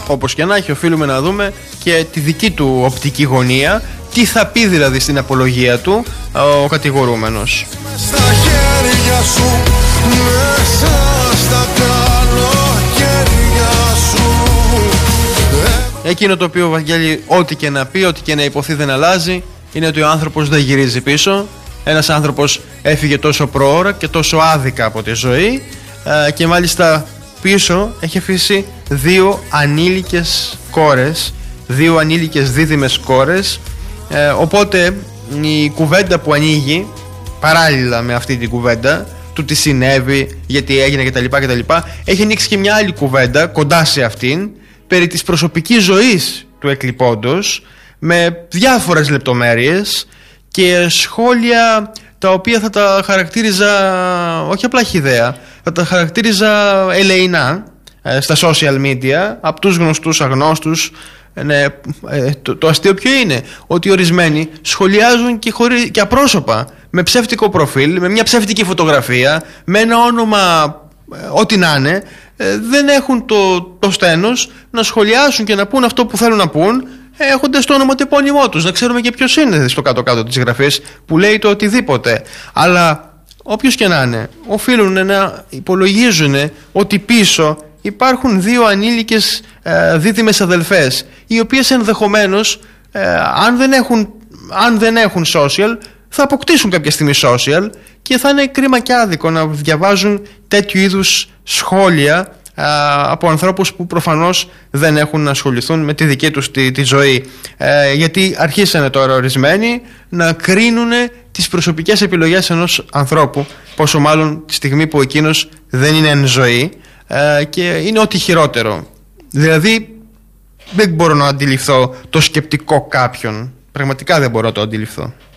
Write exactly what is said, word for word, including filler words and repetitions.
όπως και να έχει, οφείλουμε να δούμε και τη δική του οπτική γωνία, τι θα πει δηλαδή στην απολογία του ο κατηγορούμενος. Στα χέρια σου, μέσα στα καλοκαίρια σου. Εκείνο το οποίο, Βαγγέλη, ό,τι και να πει, ό,τι και να υποθεί δεν αλλάζει, είναι ότι ο άνθρωπος δεν γυρίζει πίσω. Ένας άνθρωπος έφυγε τόσο προώρα και τόσο άδικα από τη ζωή, και μάλιστα πίσω έχει αφήσει δύο ανήλικες κόρες, δύο ανήλικες δίδυμες κόρες. ε, οπότε η κουβέντα που ανοίγει παράλληλα με αυτή την κουβέντα του τι συνέβη, γιατί έγινε κτλ, κτλ, έχει ανοίξει και μια άλλη κουβέντα κοντά σε αυτήν περί της προσωπικής ζωής του εκλειπώντος, με διάφορες λεπτομέρειες και σχόλια τα οποία θα τα χαρακτήριζα όχι απλά χυδαία, θα τα χαρακτήριζα ελεεινά ε, στα social media, από τους γνωστούς αγνώστους. Ναι, ε, το, το αστείο ποιο είναι? Ότι ορισμένοι σχολιάζουν και, χωρί, και απρόσωπα, με ψεύτικο προφίλ, με μια ψεύτικη φωτογραφία, με ένα όνομα ε, ό,τι να είναι, ε, δεν έχουν το, το στένος να σχολιάσουν και να πούν αυτό που θέλουν να πούν, έχοντας το ονοματεπώνυμό τους, να ξέρουμε και ποιος είναι στο κάτω-κάτω της γραφής που λέει το οτιδήποτε. Αλλά όποιος και να είναι, οφείλουν να υπολογίζουν ότι πίσω υπάρχουν δύο ανήλικες ε, δίδυμες αδελφές, οι οποίες ενδεχομένως ε, αν, δεν έχουν, αν δεν έχουν social, θα αποκτήσουν κάποια στιγμή social, και θα είναι κρίμα και άδικο να διαβάζουν τέτοιου είδους σχόλια από ανθρώπους που προφανώς δεν έχουν να ασχοληθούν με τη δική τους τη, τη ζωή, ε, γιατί αρχίσανε τώρα ορισμένοι να κρίνουν τις προσωπικές επιλογές ενός ανθρώπου, πόσο μάλλον τη στιγμή που εκείνος δεν είναι εν ζωή, ε, και είναι ό,τι χειρότερο. Δηλαδή δεν μπορώ να αντιληφθώ το σκεπτικό κάποιον, πραγματικά δεν μπορώ να το αντιληφθώ.